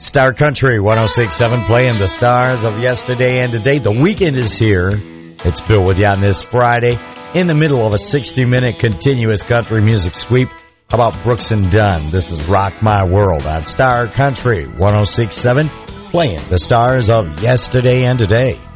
Star Country 106.7 playing the stars of yesterday and today. The weekend is here. It's Bill with you on this Friday in the middle of a 60-minute continuous country music sweep. How about Brooks and Dunn? This is Rock My World on Star Country 106.7 playing the stars of yesterday and today.